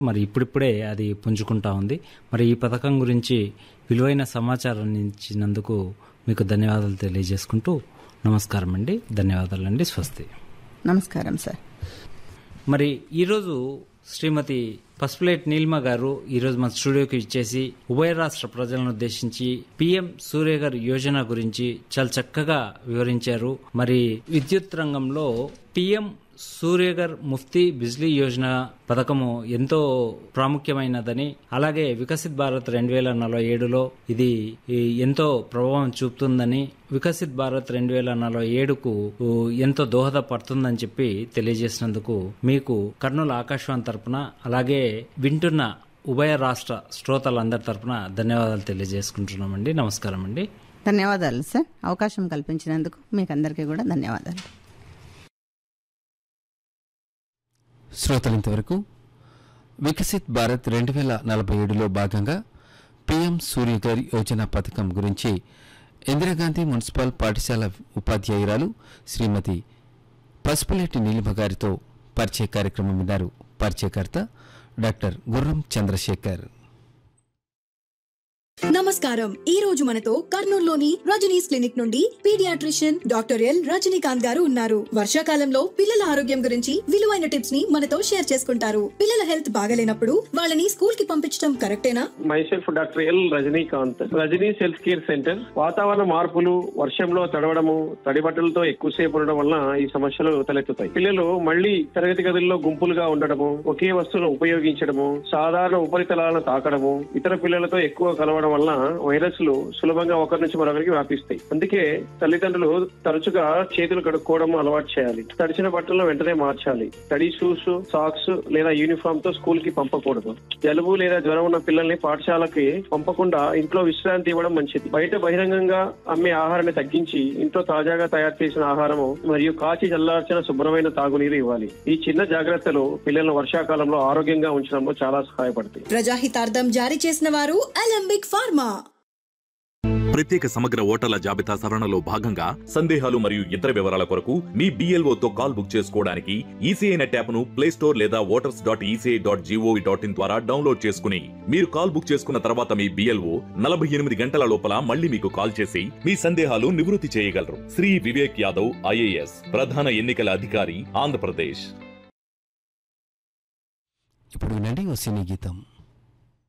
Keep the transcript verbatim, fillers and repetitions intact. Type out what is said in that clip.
మరి ఇప్పుడిప్పుడే అది పుంజుకుంటా ఉంది. మరి ఈ పథకం గురించి విలువైన సమాచారాన్ని ఇచ్చినందుకు మీకు ధన్యవాదాలు తెలియజేసుకుంటూ నమస్కారం అండి. ధన్యవాదాలండి. స్వస్తి. నమస్కారం సార్. మరి ఈరోజు శ్రీమతి పసుపులేటి నీలిమ గారు ఈరోజు మన స్టూడియోకి ఇచ్చేసి ఉభయ రాష్ట్ర ప్రజలను ఉద్దేశించి పిఎం సూర్యఘర్ యోజన గురించి చాలా చక్కగా వివరించారు. మరి విద్యుత్ రంగంలో పిఎం సూర్యఘర్ ముఫ్తీ బిజ్లీ యోజన పథకము ఎంతో ప్రాముఖ్యమైనదని, అలాగే వికసిత్ భారత్ రెండు వేల నలభై ఏడులో ఇది ఎంతో ప్రభావం చూపుతుందని, వికసిత్ భారత్ రెండు వేల నలభై ఏడుకు ఎంతో దోహదపడుతుందని చెప్పి తెలియజేసినందుకు మీకు కర్నూలు ఆకాశవాణి తరపున, అలాగే వింటున్న ఉభయ రాష్ట్ర శ్రోతలందరి తరపున ధన్యవాదాలు తెలియజేసుకుంటున్నామండి. నమస్కారం అండి. ధన్యవాదాలు సార్. అవకాశం కల్పించినందుకు మీకు అందరికీ కూడా ధన్యవాదాలు. శ్రోతలింతవరకు వికసిత్ భారత్ రెండు వేల నలభై ఏడులో భాగంగా పిఎం సూర్యఘర్ యోజన పథకం గురించి ఇందిరాగాంధీ మున్సిపల్ పాఠశాల ఉపాధ్యాయురాలు శ్రీమతి పసుపులేటి నీలిమ గారితో పరిచయ కార్యక్రమం విన్నారు. పరిచయకర్త డాక్టర్ గుర్రం చంద్రశేఖర్. నమస్కారం. ఈ రోజు మనతో కర్నూలులోని రజనీస్ క్లినిక్ నుండి పీడియాట్రిషియన్ డాక్టర్ ఎల్ రజనీకాంత్ గారు ఉన్నారు. వర్షాకాలంలో పిల్లల ఆరోగ్యం గురించి విలువైన టిప్స్ ని మనతో షేర్ చేసుకుంటారు. పిల్లల హెల్త్ బాగలేనప్పుడు వాళ్ళని స్కూల్ కి పంపించడం కరెక్టేనా? Myself doctor L Rajinikanth, Rajani's health care centre. వాతావరణ మార్పులు, వర్షంలో తడవడము, తడి బట్టలతో ఎక్కువసేపు ఉండడం వలన ఈ సమస్యలు తలెత్తుతాయి. పిల్లలు మళ్లీ తరగతి గదుల్లో గుంపులుగా ఉండడము, ఒకే వస్తువును ఉపయోగించడము, సాధారణ ఉపరితలాలను తాకడము, ఇతర పిల్లలతో ఎక్కువ కలవడం వల్ల వైరస్లు సులభంగా ఒకరి నుంచి మరొకరికి వ్యాపిస్తాయి. అందుకే తల్లిదండ్రులు తరచుగా చేతులు కడుక్కోవడం అలవాటు చేయాలి. తడిచిన బట్టలను వెంటనే మార్చాలి. తడి షూస్, సాక్స్ లేదా యూనిఫామ్ తో స్కూల్ కి పంపకూడదు. జలుబు లేదా జ్వరం ఉన్న పిల్లల్ని పాఠశాలకి పంపకుండా ఇంట్లో విశ్రాంతి ఇవ్వడం మంచిది. బయట బహిరంగంగా అమ్మే ఆహారాన్ని తగ్గించి ఇంట్లో తాజాగా తయారు చేసిన ఆహారము మరియు కాచి చల్లార్చిన శుభ్రమైన తాగునీరు ఇవ్వాలి. ఈ చిన్న జాగ్రత్తలు పిల్లలను వర్షాకాలంలో ఆరోగ్యంగా ఉంచడంలో చాలా సహాయపడతాయి. ప్రజాహితార్థం జారీ చేసిన వారు అలెంబిక్ ఫార్మా. ప్రత్యేక సమగ్ర ఓటర్ల జాబితా సవరణలో భాగంగా సందేహాలు మరియు ఇతర వివరాల కొరకు మీ బిఎల్ఓ తో కాల్ బుక్ చేసుకోవడానికి ఈసీఐ నెట్ యాప్ ను ప్లే స్టోర్ లేదా voters dot ECI dot GOV dot in ద్వారా డౌన్లోడ్ చేసుకుని మీరు కాల్ బుక్ చేసుకున్న తర్వాత మీ బిఎల్ఓ నలభై ఎనిమిది గంటల లోపల మళ్ళీ మీకు కాల్ చేసి మీ సందేహాలు నివృత్తి చేయగలరు. శ్రీ వివేక్ యాదవ్, ఐఏఎస్, ప్రధాన ఎన్నికల అధికారి, ఆంధ్రప్రదేశ్. ఇప్పుడు వినండి ఓ సినీ గీతం.